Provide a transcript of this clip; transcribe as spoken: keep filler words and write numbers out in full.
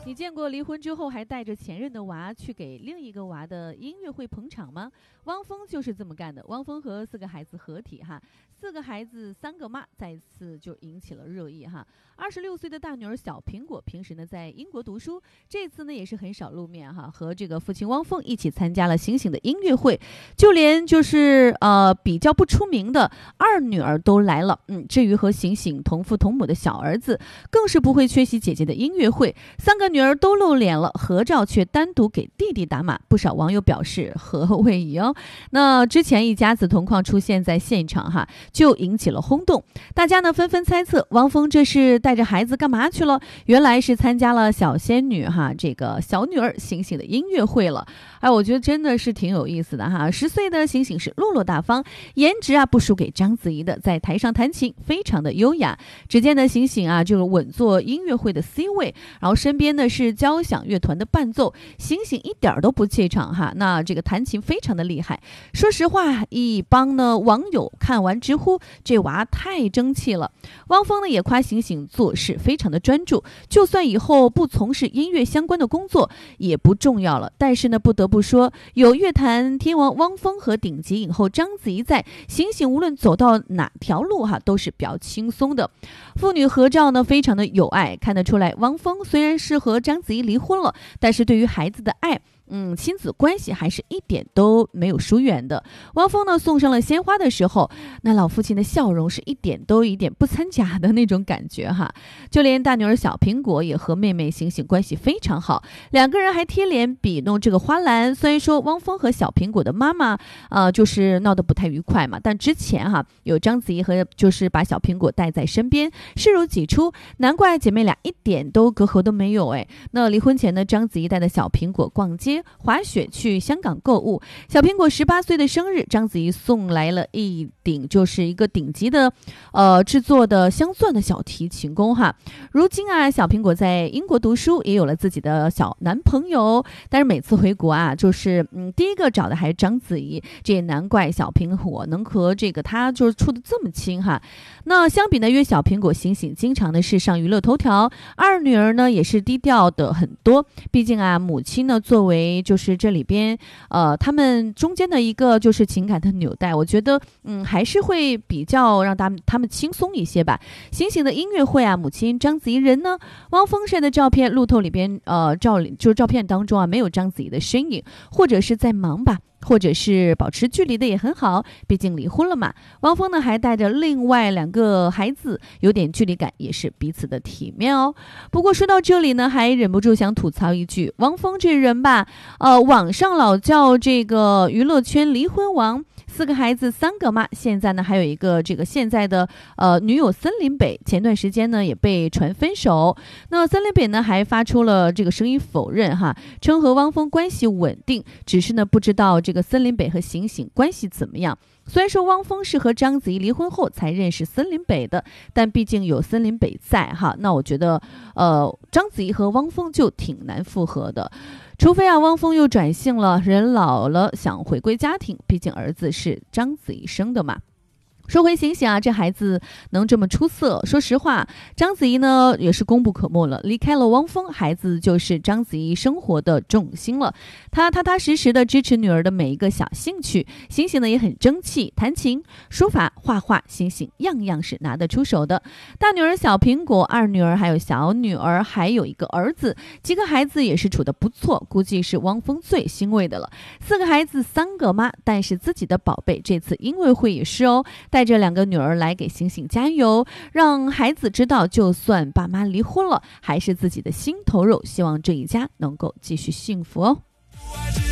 你见过离婚之后还带着前任的娃去给另一个娃的音乐会捧场吗？汪峰就是这么干的。汪峰和四个孩子合体哈，四个孩子三个妈，再次就引起了热议哈。二十六岁的大女儿小苹果平时呢在英国读书，这次呢也是很少露面哈，和这个父亲汪峰一起参加了醒醒的音乐会，就连就是呃比较不出名的二女儿都来了。嗯，至于和醒醒同父同母的小儿子，更是不会缺席姐姐的音乐会。三个女儿都露脸了，合照却单独给弟弟打码，不少网友表示何谓宜哦。那之前一家子同框出现在现场哈，就引起了轰动，大家呢纷纷猜测汪峰这是带着孩子干嘛去了？原来是参加了小仙女哈这个小女儿醒醒的音乐会了。哎，我觉得真的是挺有意思的哈。十岁的醒醒是落落大方，颜值啊不输给章子怡的，在台上弹琴非常的优雅。只见的醒醒啊就稳坐音乐会的 C 位，然后身边呢是交响乐团的伴奏，醒醒一点都不怯场哈。那这个弹琴非常的厉害。说实话，一帮呢网友看完直呼这娃太争气了。汪峰呢也夸醒醒做事非常的专注，就算以后不从事音乐相关的工作也不重要了。但是呢不得不说，有乐坛天王汪峰和顶级影后章子怡在，醒醒无论走到哪条路哈都是比较轻松的。父女合照呢非常的有爱，看得出来汪峰虽然是和章子怡离婚了，但是对于孩子的爱嗯，亲子关系还是一点都没有疏远的。汪峰呢送上了鲜花的时候，那老父亲的笑容是一点都一点不掺假的那种感觉哈。就连大女儿小苹果也和妹妹醒醒关系非常好，两个人还贴脸比弄这个花篮。虽然说汪峰和小苹果的妈妈呃就是闹得不太愉快嘛，但之前哈有章子怡和就是把小苹果带在身边，视如己出，难怪姐妹俩一点都隔阂都没有哎。那离婚前呢，章子怡带着小苹果逛街滑雪，去香港购物。小苹果十八岁的生日，章子怡送来了一顶就是一个顶级的呃制作的镶钻的小提琴弓哈。如今啊小苹果在英国读书，也有了自己的小男朋友，但是每次回国啊就是嗯第一个找的还是章子怡，这也难怪小苹果能和这个他就是处得这么亲哈。那相比呢，约小苹果醒醒经常的是上娱乐头条，二女儿呢也是低调的很多。毕竟啊母亲呢作为就是这里边呃他们中间的一个就是情感的纽带，我觉得嗯还是会比较让他们他们轻松一些吧。醒醒的音乐会啊，母亲章子怡人呢，汪峰晒的照片路透里边呃照就是照片当中啊没有章子怡的身影，或者是在忙吧，或者是保持距离的也很好，毕竟离婚了嘛。汪峰呢还带着另外两个孩子，有点距离感，也是彼此的体面哦。不过说到这里呢，还忍不住想吐槽一句，汪峰这人吧，呃，网上老叫这个娱乐圈离婚王，四个孩子三个妈，现在呢还有一个这个现在的呃女友森林北，前段时间呢也被传分手。那森林北呢还发出了这个声音否认哈，称和汪峰关系稳定，只是呢不知道这个森林北和醒醒关系怎么样。虽然说汪峰是和章子怡离婚后才认识森林北的，但毕竟有森林北在哈，那我觉得呃章子怡和汪峰就挺难复合的。除非啊，汪峰又转性了，人老了想回归家庭，毕竟儿子是章子怡生的嘛。说回醒醒啊，这孩子能这么出色，说实话，章子怡呢也是功不可没了。离开了汪峰，孩子就是章子怡生活的重心了。她踏踏实实的支持女儿的每一个小兴趣，醒醒呢也很争气，弹琴、书法、画画，醒醒样样是拿得出手的。大女儿小苹果，二女儿还有小女儿，还有一个儿子，几个孩子也是处得不错，估计是汪峰最欣慰的了。四个孩子三个妈，但是自己的宝贝这次音乐会也是哦。带着两个女儿来给醒醒加油，让孩子知道就算爸妈离婚了，还是自己的心头肉，希望这一家能够继续幸福哦。